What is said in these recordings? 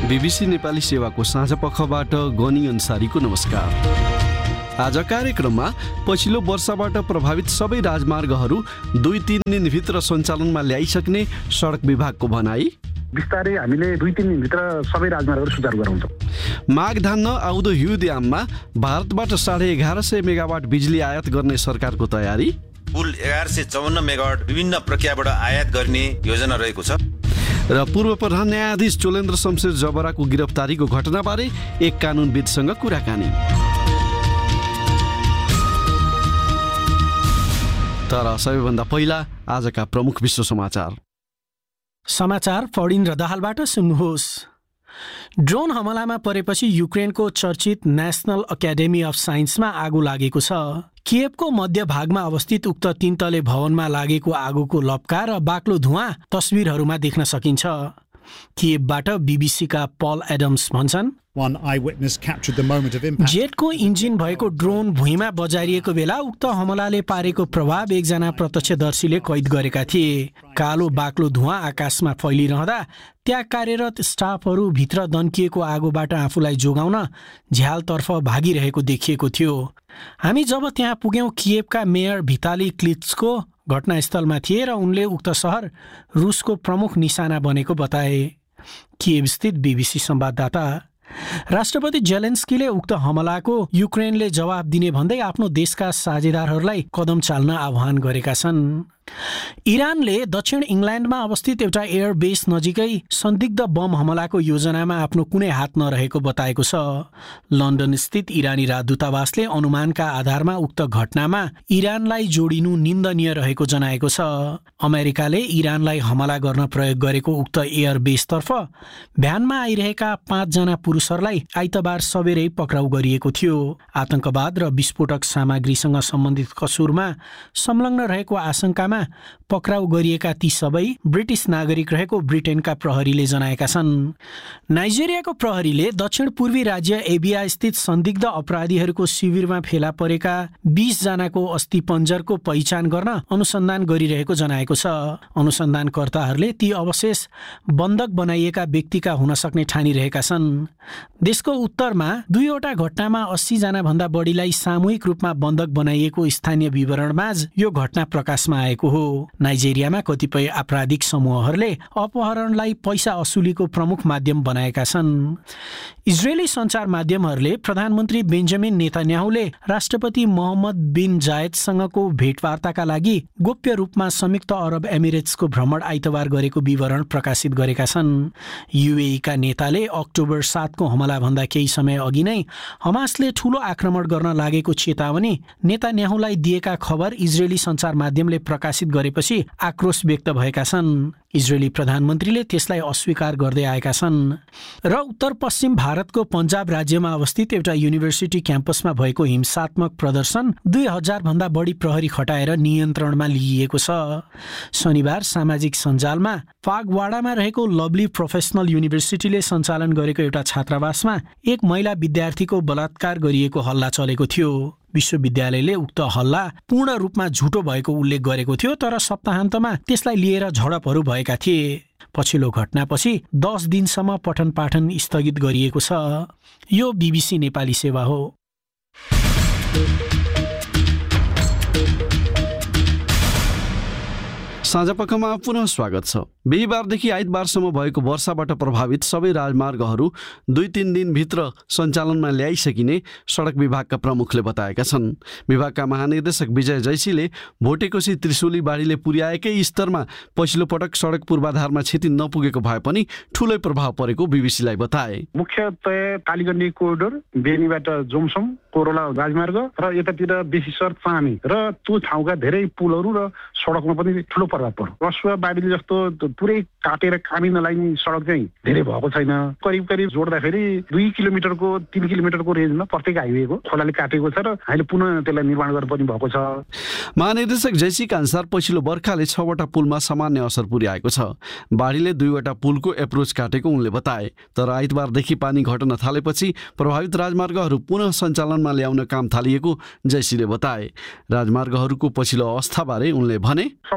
BBC Nepali सेवाको साँझ पखबाट गनी अन्सारीको नमस्कार। आज कार्यक्रममा पछिल्लो वर्षबाट प्रभावित सबै राजमार्गहरू 2-3 दिनभित्र सञ्चालनमा ल्याइसक्ने सडक विभागको भनाई, बिस्तारै हामीले 2-3 दिनभित्र सबै राजमार्गहरू सुचारू गराउँछौँ। माघ धान्न आउँदो हिउँदयाममा भारतबाट 1150 मेगावाट बिजुली आयात गर्ने सरकारको तयारी, कुल 1154 मेगावाट विभिन्न प्रक्रियाबाट आयात गर्ने योजना रहेको छ र पूर्व प्रधान न्यायाधीश चोलेन्द्र शमशेर जबराको गिरफ्तारीको घटनाबारे एक कानुनविदसँग कुराकानी। तर सबैभन्दा पहिला आजका प्रमुख विश्व समाचार पौडिन र दाहालबाट सुन्नुहोस्। ड्रोन हमलामा परेपछि युक्रेनको चर्चित नेसनल एकाडेमी अफ साइन्समा आगो लागेको छ। किएभको मध्य भागमा अवस्थित उक्त 3 तले भवनमा लागेको आगोको लपका र बाक्लो धुवाँ तस्बिरहरूमा देख्न सकिन्छ। किएभबाट बीबीसीका पल एडम्स भन्छन्, जेटको इन्जिन भएको ड्रोन भुइँमा बजारिएको बेला उक्त हमलाले पारेको प्रभाव एकजना प्रत्यक्षदर्शीले कैद गरेका थिए। कालो बाक्लो धुवाँ आकाशमा फैलिरहँदा त्यहाँ कार्यरत स्टाफहरू भित्र दन्किएको आगोबाट आफूलाई जोगाउन झ्यालतर्फ भागिरहेको देखिएको थियो। हामी जब त्यहाँ पुग्यौँ, किएभका मेयर भिताली क्लिट्सको घटनास्थलमा थिए र उनले उक्त सहर रुसको प्रमुख निशाना बनेको बताए। किएभस्थित बीबीसी संवाददाता, राष्ट्रपति जेलेन्स्कीले उक्त हमलाको युक्रेनले जवाब दिने भन्दै आफ्नो देशका साझेदारहरूलाई कदम चाल्न आह्वान गरेका छन्। इरानले दक्षिण इङ्ल्यान्डमा अवस्थित एउटा एयरबेस नजिकै संदिग्ध बम हमलाको योजनामा आफ्नो कुनै हात नरहेको बताएको छ। लन्डन स्थित इरानी राजदूतावासले अनुमानका आधारमा उक्त घटनामा इरानलाई जोडिनु निन्दनीय रहेको जनाएको छ। अमेरिकाले इरानलाई हमला गर्न प्रयोग गरेको उक्त एयरबेसतर्फ भ्यानमा आइरहेका 5 जना पुरुषहरूलाई आइतबार सबेरै पक्राउ गरिएको थियो। आतंकवाद र विस्फोटक सामग्रीसँग सम्बन्धित कसुरमा संलग्न रहेको आशंकामा पक्राउ गरिएका ती सबै ब्रिटिस नागरिक रहेको ब्रिटेनका प्रहरीले जनाएका छन्। नाइजेरियाको प्रहरीले दक्षिण पूर्वी राज्य एबिया स्थित संदिग्ध अपराधीहरूको शिविरमा फेला परेका 20 जनाको अस्थिपञ्जरको पहिचान गर्न अनुसन्धान गरिरहेको जनाएको छ। अनुसन्धानकर्ताहरूले ती अवशेष बन्धक बनाइएका व्यक्तिका हुन सक्ने ठानिरहेका छन्। देशको उत्तरमा 2वटा घटनामा 80 जना भन्दा बढीलाई सामूहिक रूपमा बन्धक बनाइएको स्थानीय विवरणमाझ यो घटना प्रकाशमा आएको हो। नाइजेरियामा कतिपय आपराधिक समूहहरूले अपहरणलाई पैसा असुलीको प्रमुख माध्यम बनाएका छन्। इजरायली सञ्चार माध्यमहरूले प्रधानमन्त्री बेन्जामिन नेतान्याहुले राष्ट्रपति मोहम्मद बिन जायदसँगको भेटवार्ताका लागि गोप्य रूपमा संयुक्त अरब एमिरेट्सको भ्रमण आइतबार गरेको विवरण प्रकाशित गरेका छन्। युएईका नेताले अक्टोबर 7 को हमलाभन्दा केही समय अघि नै हमासले ठूलो आक्रमण गर्न लागेको चेतावनी नेतान्याहुलाई दिएका खबर इजरायली सञ्चार माध्यमले प्रकाशित गरेपछि आक्रोश व्यक्त भएका छन्। इजरायली प्रधानमन्त्रीले त्यसलाई अस्वीकार गर्दै आएका छन्। र उत्तर पश्चिम भारतको पन्जाब राज्यमा अवस्थित एउटा युनिभर्सिटी क्याम्पसमा भएको हिंसात्मक प्रदर्शन 2000 भन्दा बढी प्रहरी खटाएर नियन्त्रणमा लिइएको छ। शनिबार सामाजिक सञ्जालमा फागवाडामा रहेको लभली प्रोफेसनल युनिभर्सिटीले सञ्चालन गरेको एउटा छात्रावासमा एक महिला विद्यार्थीको बलात्कार गरिएको हल्ला चलेको थियो। विश्वविद्यालयले उक्त हल्ला पूर्ण रूपमा झुटो भएको उल्लेख गरेको थियो, तर सप्ताहन्तमा त्यसलाई लिएर झडपहरू भएका थिए। पछिल्लो घटनापछि 10 दिनसम्म पठन पाठन स्थगित गरिएको छ। यो बीबीसी नेपाली सेवा हो। साँझपखमा पुनः स्वागत छ। बिहीबारदेखि आइतबारसम्म भएको वर्षाबाट प्रभावित सबै राजमार्गहरू 2-3 दिनभित्र सञ्चालनमा ल्याइसकिने सडक विभागका प्रमुखले बताएका छन्। विभागका महानिर्देशक विजय जैसीले भोटेकोशी त्रिशुली बाढीले पुर्याएकै स्तरमा पछिल्लो पटक सडक पूर्वाधारमा क्षति नपुगेको भए पनि ठूलै प्रभाव परेको बीबीसीलाई बताए। मुख्यतया कालीगण्डी कोरिडोर, बेनीबाट जोमसम कोरोला राजमार्ग र यतातिर बेसीसर चामी र त्यो ठाउँका धेरै पुलहरू र सडकमा पनि ठूलो प्रभाव पर्यो। रसुवा बाढीले जस्तो पुरै काटेर कामी नलाग्ने सडक चाहिँ धेरै भएको छैन। करिब जोड्दाखेरि 2 किलोमिटरको 3 किलोमिटरको रेन्जमा प्रत्येक हाइवेको खोलाले काटेको छ र अहिले पुनः त्यसलाई निर्माण गर्न पनि भएको छ। महानिर्देशक जैसीका अनुसार पछिल्लो बर्खाले 6वटा पुलमा सामान्य असर पुर्याएको छ। बाढीले 2वटा पुलको एप्रोच काटेको उनले बताए। तर आइतबारदेखि पानी घट्न थालेपछि प्रभावित राजमार्गहरू पुनः सञ्चालनमा ल्याउन काम थालिएको जैसीले बताए। राजमार्गहरूको पछिल्लो अवस्थाबारे उनले भने, समग्रमा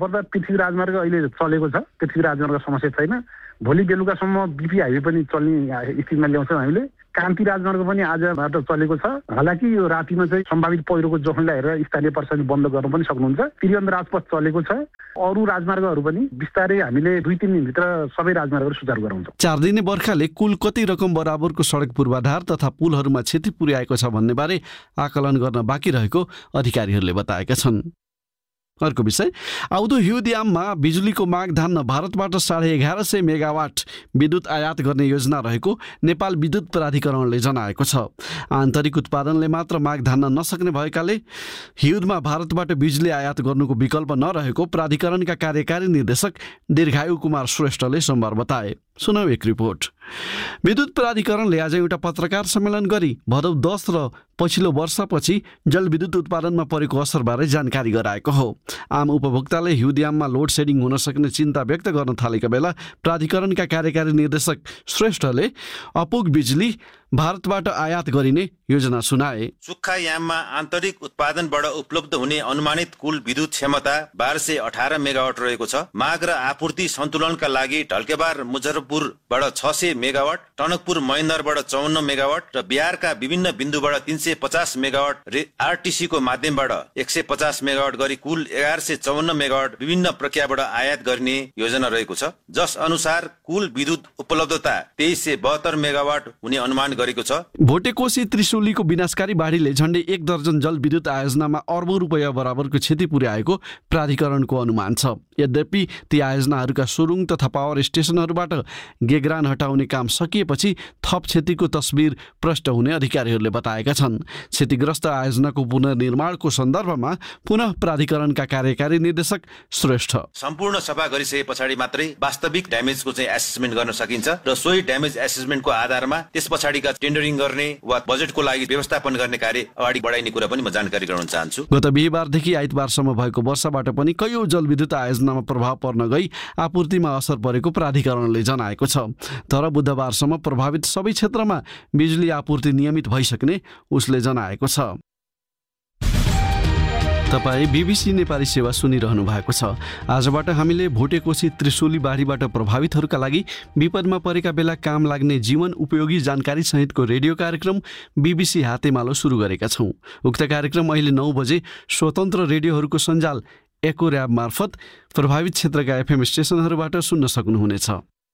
भन्नुपर्दा पृथ्वी राजमार्ग अहिले चलेको छ, पृथ्वी राजमार्ग समस्या छैन। भोलि बेलुकासम्म बिपी हाइवे पनि चल्ने स्थितिमा ल्याउँछौँ हामीले। कान्ति राजमार्ग पनि आजबाट चलेको छ। हालाकि यो रातिमा चाहिँ सम्भावित पहिरोको जोखिमलाई हेरेर स्थानीय प्रशासन बन्द गर्न पनि सक्नुहुन्छ। त्रिवेन्द्र राजपथ चलेको छ। अरू राजमार्गहरू पनि बिस्तारै हामीले 2-3 दिनभित्र सबै राजमार्गहरू सुचारू गराउँछौँ। 4 दिने बर्खाले कुल कति रकम बराबरको सडक पूर्वाधार तथा पुलहरूमा क्षति पुर्याएको छ भन्ने बारे आकलन गर्न बाँकी रहेको अधिकारीहरूले बताएका छन्। अर्को विषय, आउँदो हिउँदयाममा बिजुलीको माग धान्न भारतबाट 1150 मेगावाट विद्युत आयात गर्ने योजना रहेको नेपाल विद्युत प्राधिकरणले जनाएको छ। आन्तरिक उत्पादनले मात्र माग धान्न नसक्ने भएकाले हिउँदमा भारतबाट बिजुली आयात गर्नुको विकल्प नरहेको प्राधिकरणका कार्यकारी निर्देशक दीर्घायु कुमार श्रेष्ठले सोमबार बताए। सुनौ एक रिपोर्ट। विद्युत प्राधिकरणले आज एउटा पत्रकार सम्मेलन गरी भदौ 10 र पछिल्लो वर्षपछि जलविद्युत उत्पादनमा परेको असरबारे जानकारी गराएको हो। आम उपभोक्ताले हिउँदयाममा लोड सेडिङ हुन सक्ने चिन्ता व्यक्त गर्न थालेका बेला प्राधिकरणका कार्यकारी निर्देशक श्रेष्ठले अपुग बिजुली भारतबाट आयात गरिने योजना सुनाए। सुक्खा याममा आन्तरिक उत्पादनबाट उपलब्ध हुने अनुमानित कुल विद्युत क्षमता 1218 मेगावाट रहेको छ। माग र आपूर्ति सन्तुलनका लागि ढल्केबार मुजफ्फरपुरबाट 600 मेगावाट, टनकपुर महेन्द्रबाट 54 मेगावाट र बिहारका विभिन्न बिन्दुबाट 350 मेगावाट आरटीसी को माध्यमबाट 150 मेगावाट गरी कुल 1154 मेगावाट विभिन्न प्रक्रियाबाट आयात गर्ने योजना रहेको छ। जस अनुसार कुल विद्युत उपलब्धता 2372 मेगावाट हुने अनुमान गरेको छ। भोटेकोशी त्रिशुलीको विनाशकारी बाढीले झण्डै 1 दर्जन जलविद्युत आयोजनामा अर्बौं रुपैयाँ बराबरको क्षति पुर्याएको प्राधिकरणको अनुमान छ। यद्यपि ती आयोजनाहरूका सुरुङ तथा पावर स्टेसनहरूबाट गेग्रान हटाउने काम सकिएपछि थप क्षतिको तस्बिर प्रष्ट हुने अधिकारीहरूले बताएका छन्। क्षतिग्रस्त आयोजनाको पुनर्निर्माणको सन्दर्भमा पुनः प्राधिकरणका कार्यकारी निर्देशक श्रेष्ठ, सम्पूर्ण सफा गरिसके पछाडि मात्रै वास्तविक ड्यामेजको चाहिँ एसेसमेन्ट गर्न सकिन्छ र सोही ड्यामेज एसेसमेन्टको आधारमा त्यस पछाडिका टेन्डरिङ गर्ने वा बजेटको लागि व्यवस्थापन गर्ने कार्य अगाडि बढाइने कुरा पनि म जानकारी गराउन चाहन्छु। गत बिहीबारदेखि आइतबारसम्म भएको वर्षाबाट पनि कयौं जलविद्युत आयोजनामा प्रभाव पर्न गई आपूर्तिमा असर परेको प्राधिकरणले जनाएको छ। तर बुधबारसम्म प्रभावित सबै क्षेत्रमा बिजुली आपूर्ति नियमित भइसक्ने उसले जनाएको छ। तपाईँ बीबीसी नेपाली सेवा सुनिरहनु भएको छ। आजबाट हामीले भोटेकोशी त्रिशुली बाढीबाट प्रभावितहरूका लागि विपदमा परेका बेला काम लाग्ने जीवन उपयोगी जानकारी सहितको रेडियो कार्यक्रम बीबीसी हातेमालो सुरु गरेका छौँ। उक्त कार्यक्रम अहिले 9 बजे स्वतन्त्र रेडियोहरूको सञ्जाल एको र्याब मार्फत प्रभावित क्षेत्रका एफएम स्टेसनहरूबाट सुन्न सक्नुहुनेछ।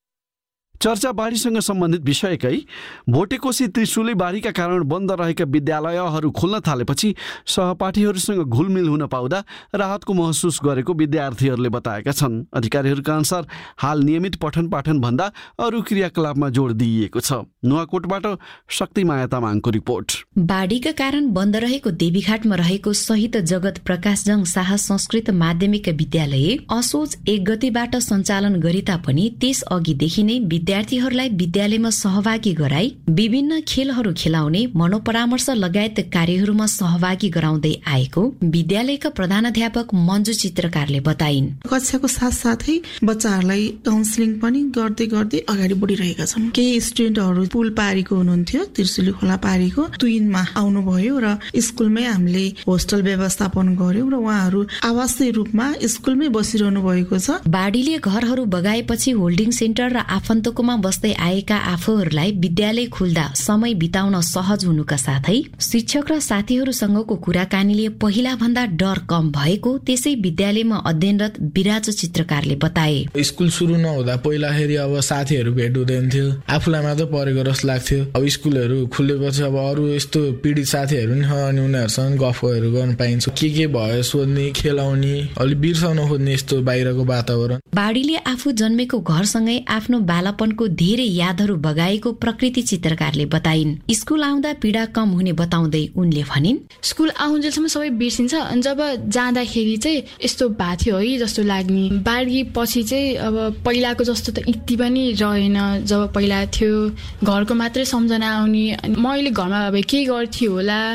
चर्चा बाढीसँग सम्बन्धित विषयकै भोटेकोशी त्रिशुली बाढीका कारण बन्द रहेका विद्यालयहरू खोल्न थालेपछि सहपाठीहरूसँग घुलमिल हुन पाउँदा राहतको महसुस गरेको विद्यार्थीहरूले बताएका छन्। अधिकारीहरूका अनुसार हाल नियमित पठन पाठन भन्दा अरू क्रियाकलापमा जोड दिइएको छ। नुवाकोटबाट शक्तिमाया तामाङको रिपोर्ट। बाढीका कारण बन्द रहेको देवीघाटमा रहेको शहीद जगत प्रकाशजङ शाह संस्कृत माध्यमिक विद्यालय असोज 1 गतेबाट सञ्चालन गरे तापनि त्यस अघिदेखि नै विद्यार्थीहरूलाई विद्यालयमा सहभागी गराई विभिन्न खेलहरू खेलाउने, मनोपरामर्श लगायत कार्यहरूमा सहभागी गराउँदै आएको विद्यालयका प्रधानाध्यापक मञ्जु चित्रकारले बताइन्। कक्षाको साथसाथै बच्चाहरूलाई काउन्सिलिङ पनि गर्दै गर्दै अगाडि बढिरहेका छन्। केही स्टुडेन्टहरू पुल पारीको हुनुहुन्थ्यो, त्रिशुली खोला पारीको तुइनमा आउनुभयो र स्कुलमै हामीले होस्टल व्यवस्थापन गर्यौं र उहाँहरू आवासीय रूपमा स्कुलमै बसिरहनु भएको छ। बाढीले घरहरू बगाएपछि होल्डिङ सेन्टर र आफन्तकोमा बस्दै आएका आफूहरूलाई विद्यालय खुल्दा समय बिताउन सहज हुनुका साथै शिक्षक र साथीहरूसँगको कुराकानीले पहिला भन्दा डर कम भएको त्यसै विद्यालयमा अध्ययनरत विराज चित्रकारले बताए। स्कुल सुरु नहुँदा पहिलाखेरि अब साथीहरू भेट हुँदैन थियो, आफूलाई मात्र परेको जस्तो लाग्थ्यो। अब स्कुलहरू खुलेपछि अब अरू यस्तो पीडित साथीहरू नि अनि उनीहरूसँग गफहरू गर्न पाइन्छ, के भयो सोध्ने, खेलाउने, अलिक बिर्साउन खोज्ने यस्तो बाहिरको वातावरण। बाढीले आफू जन्मेको घरसँगै आफ्नो बालापनको धेरै यादहरू बगाएको प्रकृति चित्रकारले बताइन्। स्कुल आउँदा पीडा कम हुने बताउँदै उनले भनिन्, स्कुल आउन्जेलसम्म सबै बिर्सिन्छ, अनि जब जाँदाखेरि चाहिँ यस्तो भएको थियो है जस्तो लाग्ने। बाढी पछि चाहिँ अब पहिलाको जस्तो त यति पनि रहेन। जब पहिला थियो घरको मात्रै सम्झना आउने, मैले घरमा अब के गर्थ्यो होला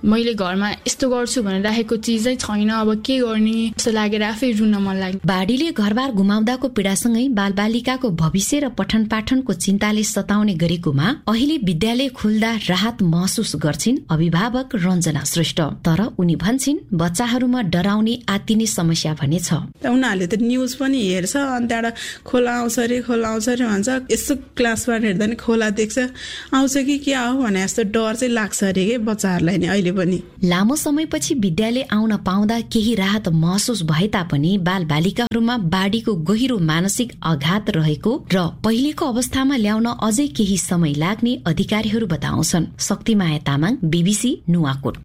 मैले घरमा यस्तो गर्छु भनेर राखेको चिजै छैन, अब के गर्ने जस्तो लागेर आफै रुन मन लाग्यो। बाढीले घरबार गुमाउँदाको पीडासँगै बालबालिकाको भविष्य र पठन पाठनको चिन्ताले सताउने गरेकोमा अहिले विद्यालय खुल्दा राहत महसुस गर्छिन् अभिभावक रञ्जना श्रेष्ठ। तर उनी भन्छिन् बच्चाहरूमा डराउने आत्तिने समस्या भने छ। उनीहरूले त न्युज पनि हेर्छ, अनि त्यहाँबाट खोला आउँछ अरे भन्छ, यस्तो क्लासमा हेर्दा नि खोला देख्छ, आउँछ कि के हो भने जस्तो डर चाहिँ लाग्छ अरे के बच्चाहरूलाई नि अहिले पनि। लामो समयपछि विद्यालय आउन पाउँदा केही राहत महसुस भए तापनि बालबालिकाहरूमा बाढीको गहिरो मानसिक आघात रहेको र पहिलेको अवस्थामा ल्याउन अझै केही समय लाग्ने अधिकारीहरू बताउँछन्। शक्तिमाया तामाङ, BBC नुवाकोट।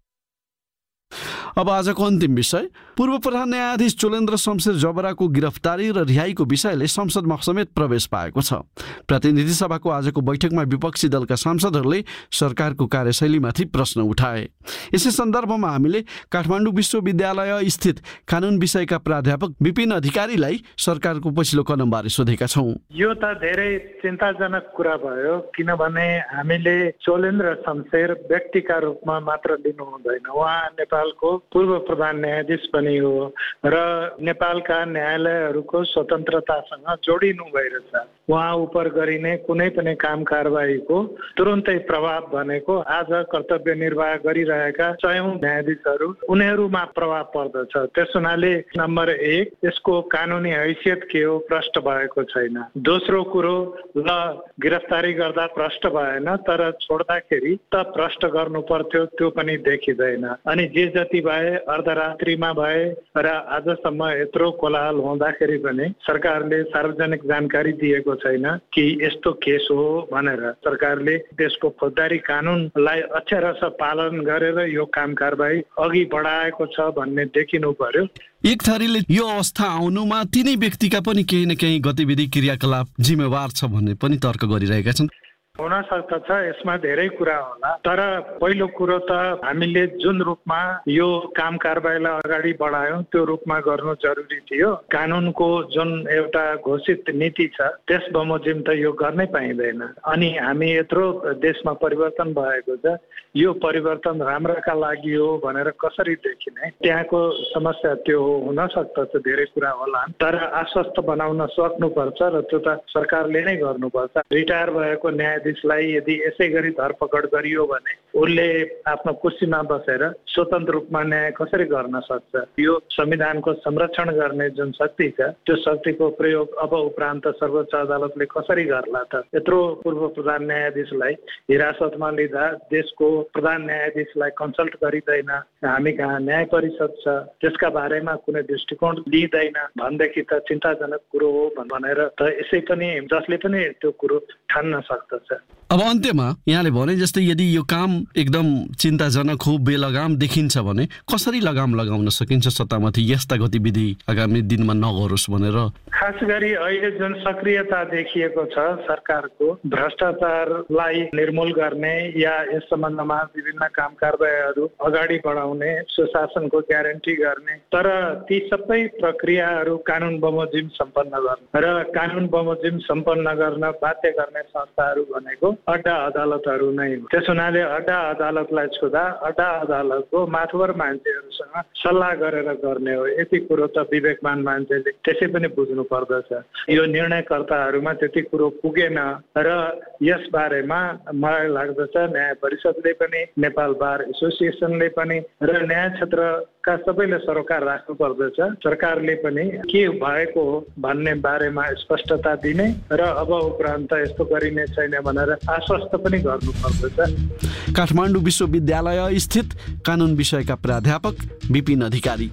अब आजको अन्तिम विषय, पूर्व प्रधान न्यायाधीश चोलेन्द्र शमशेर जबराको गिरफ्तारी र रिहाईको विषयले संसदमा समेत प्रवेश पाएको छ। प्रतिनिधि सभाको आजको बैठकमा विपक्षी दलका सांसदहरूले सरकारको कार्यशैलीमाथि प्रश्न उठाए। यसै सन्दर्भमा हामीले काठमाडौँ विश्वविद्यालय स्थित कानून विषयका प्राध्यापक विपिन अधिकारीलाई सरकारको पछिल्लो कदमबारे सोधेका छौँ। यो त धेरै चिन्ताजनक कुरा भयो, किनभने हामीले चोलेन्द्र शमशेर व्यक्तिका रूपमा मात्र लिनु हुँदैन। उहाँ नेपालको पूर्व प्रधान न्यायाधीश पनि हो र नेपालका न्यायालयहरूको स्वतन्त्रतासँग जोडिनु भइरहेछ। उहाँ उप गरिने कुनै पनि काम कारबाहीको तुरुन्तै प्रभाव भनेको आज कर्तव्य निर्वाह गरिरहेका सयौं न्यायाधीशहरू उनीहरूमा प्रभाव पर्दछ। त्यस हुनाले नम्बर 1 यसको कानुनी हैसियत के हो प्रष्ट भएको छैन। दोस्रो कुरो, ल गिरफ्तारी गर्दा प्रष्ट भएन तर छोड्दाखेरि त प्रष्ट गर्नु पर्थ्यो, त्यो पनि देखिँदैन। अनि जे जति भए अर्धरात्रिमा भए र आजसम्म यत्रो कोलाहल हुँदाखेरि पनि सरकारले सार्वजनिक जानकारी दिएको छैन कि यस्तो केस हो भनेर। सरकारले देशको फौजदारी कानुनलाई अक्षरशः पालन गरेर यो काम कारबाही अघि बढाएको छ भन्ने देखिनु पर्यो। एक थरीले यो अवस्था आउनुमा तिनै व्यक्तिका पनि केही न केही गतिविधि क्रियाकलाप जिम्मेवार छ भन्ने पनि तर्क गरिरहेका छन्। हुन सक्दछ, यसमा धेरै कुरा होला। तर पहिलो कुरो त हामीले जुन रूपमा यो काम कारबाहीलाई अगाडि बढायौं त्यो रूपमा गर्नु जरुरी थियो। कानुनको जुन एउटा घोषित नीति छ त्यस बमोजिम त यो गर्नै पाइँदैन। अनि हामी यत्रो देशमा परिवर्तन भएको छ, यो परिवर्तन राम्राका लागि हो भनेर कसरी देखिने, त्यहाँको समस्या त्यो हो। हुन सक्दछ धेरै कुरा होला, तर आश्वस्त बनाउन सक्नुपर्छ र त्यो त सरकारले नै गर्नुपर्छ। रिटायर भएको न्यायाधीशलाई यदि यसै गरी धरपकड गरियो भने उसले आफ्नो कुर्सीमा बसेर स्वतन्त्र रूपमा न्याय कसरी गर्न सक्छ? यो संविधानको संरक्षण गर्ने जुन शक्ति छ त्यो शक्तिको प्रयोग अब उपरान्त सर्वोच्च अदालतले कसरी गर्ला त? यत्रो पूर्व प्रधान न्यायाधीशलाई हिरासतमा लिँदा देशको प्रधान न्यायाधीशलाई कन्सल्ट गरिँदैन, हामी कहाँ न्याय परिषद छ त्यसका बारेमा कुनै दृष्टिकोण लिइँदैन भनेदेखि त चिन्ताजनक कुरो हो भनेर त यसै पनि जसले पनि त्यो कुरो ठान्न सक्दछ। अब अन्त्यमा यहाँले भने जस्तै यदि यो काम एकदम चिन्ताजनक हो, बेलगाम देखिन्छ भने कसरी लगाम लगाउन सकिन्छ सत्तामाथि यस्ता गतिविधि आगामी दिनमा नगरोस् भनेर? खास गरी अहिले जुन सक्रियता देखिएको छ सरकारको भ्रष्टाचारलाई निर्मूल गर्ने या यस सम्बन्धमा विभिन्न काम कारबाहीहरू अगाडि बढाउने, सुशासनको ग्यारेन्टी गर्ने, तर ती सबै प्रक्रियाहरू कानुन बमोजिम सम्पन्न गर्ने र कानुन बमोजिम सम्पन्न गर्न बाध्य गर्ने संस्थाहरू भनेको अड्डा अदालतहरू नै हो। त्यस हुनाले अड्डा अदालतलाई छुँदा अड्डा अदालतको माथवर मान्छेहरूसँग सल्लाह गरेर गर्ने हो। यति कुरो त विवेकमान मान्छेले त्यसै पनि बुझ्नु पर्दछ। यो निर्णयकर्ताहरूमा त्यति कुरो पुगेन र यस बारेमा मलाई लाग्दछ न्याय परिषदले पनि, नेपाल बार एसोसिएसनले पनि र न्याय क्षेत्रका सबैले सरोकार राख्नु पर्दछ। सरकारले पनि के भएको हो भन्ने बारेमा स्पष्टता दिने र अब उपरान्त यस्तो गरिने छैन भनेर आश्वस्त पनि गर्नु पर्दछ। काठमाडौँ विश्वविद्यालय स्थित कानुन विषयका प्राध्यापक विपिन अधिकारी।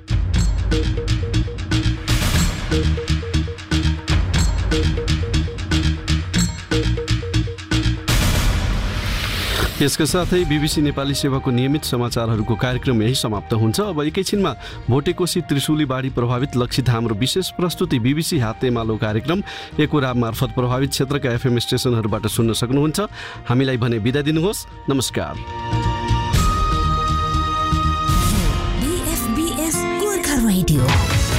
यसका साथै BBC नेपाली सेवाको नियमित समाचारहरूको कार्यक्रम यही समाप्त हुन्छ। अब एकैछिनमा भोटेकोशी त्रिशुली बाढी प्रभावित लक्षित हाम्रो विशेष प्रस्तुति BBC हातेमालो कार्यक्रम एकोराब मार्फत प्रभावित क्षेत्रका FM स्टेसनहरूबाट सुन्न सक्नुहुन्छ। हामीलाई भने बिदा दिनुहोस्। नमस्कार। BFBS Gorkha radio.